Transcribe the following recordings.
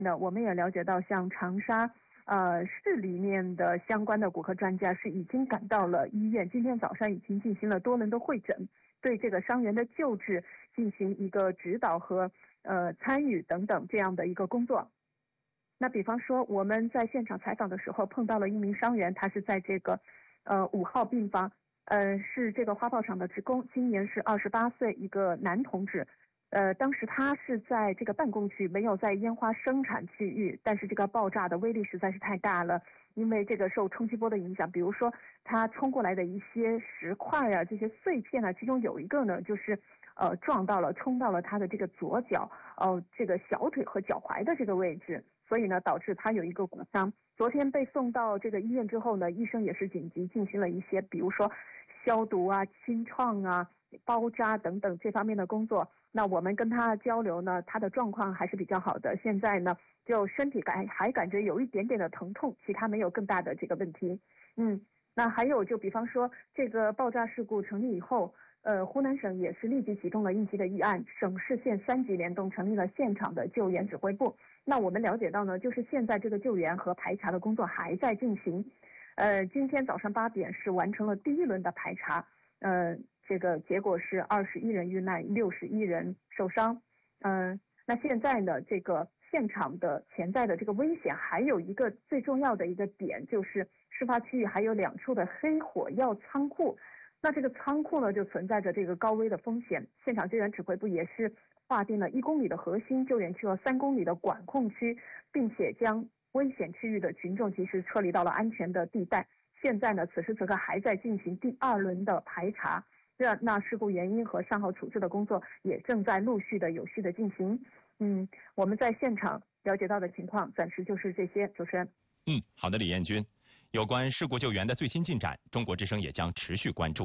那我们也了解到，像长沙市里面的相关的骨科专家是已经赶到了医院，今天早上已经进行了多轮的会诊，对这个伤员的救治进行一个指导和参与等等这样的一个工作。那比方说我们在现场采访的时候碰到了一名伤员，他是在这个5号病房，是这个花炮厂的职工，今年是28岁，一个男同志。当时他是在这个办公区，没有在烟花生产区域，但是这个爆炸的威力实在是太大了，因为这个受冲击波的影响，比如说他冲过来的一些石块啊，这些碎片啊，其中有一个呢就是冲到了他的这个左脚，这个小腿和脚踝的这个位置，所以呢导致他有一个骨伤。昨天被送到这个医院之后呢，医生也是紧急进行了一些，比如说消毒啊、清创啊、包扎等等这方面的工作。那我们跟他交流呢，他的状况还是比较好的，现在呢就身体还感觉有一点点的疼痛，其他没有更大的这个问题。那还有就比方说这个爆炸事故成立以后，湖南省也是立即启动了应急的预案，省市县3级联动成立了现场的救援指挥部。那我们了解到呢，就是现在这个救援和排查的工作还在进行。今天早上8点是完成了第1轮的排查，这个结果是21人遇难，61人受伤。那现在呢，这个现场的潜在的这个危险，还有一个最重要的一个点，就是事发区域还有2处的黑火药仓库。那这个仓库呢，就存在着这个高危的风险。现场救援指挥部也是划定了1公里的核心救援区和3公里的管控区，并且将危险区域的群众及时撤离到了安全的地带。现在呢，此时此刻还在进行第2轮的排查。那事故原因和善后处置的工作也正在陆续的有序的进行。我们在现场了解到的情况暂时就是这些，主持人。 好的，李艳军，有关事故救援的最新进展，中国之声也将持续关注。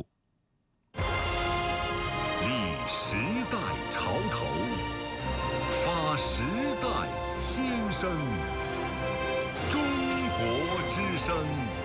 立时代潮头，发时代新声，中国之声。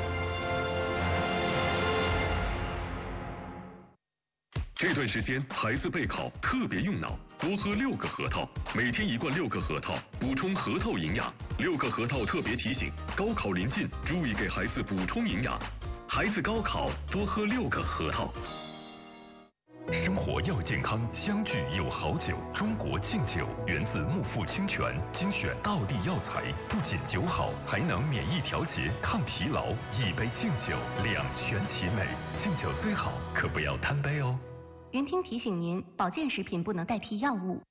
这段时间孩子备考特别用脑，多喝6个核桃，每天1罐6个核桃，补充核桃营养。6个核桃特别提醒，高考临近，注意给孩子补充营养。孩子高考多喝6个核桃。生活要健康，相聚有好酒。中国敬酒源自木富清泉，精选道地药材，不仅酒好，还能免疫调节、抗疲劳。一杯敬酒，两全其美。敬酒虽好，可不要贪杯哦。 云听提醒您，保健食品不能代替药物。